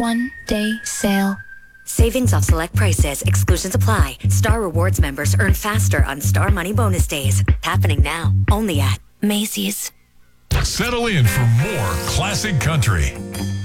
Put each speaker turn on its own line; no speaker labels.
one-day sale.
Savings off select prices. Exclusions apply. Star Rewards members earn faster on Star Money Bonus Days. Happening now. Only at Macy's.
Settle in for more classic country.